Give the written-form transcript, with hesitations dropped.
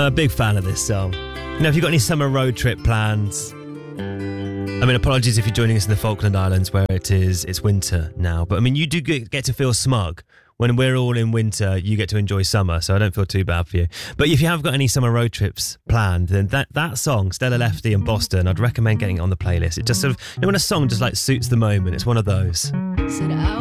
I'm a big fan of this song. You know, if you've got any summer road trip plans... I mean, apologies if you're joining us in the Falkland Islands where it's winter now. But I mean, you do get to feel smug. When we're all in winter, you get to enjoy summer, so I don't feel too bad for you. But if you have got any summer road trips planned, then that song, Stella Lefty and Boston, I'd recommend getting it on the playlist. It just sort of, you know, when a song just like suits the moment, it's one of those. Said I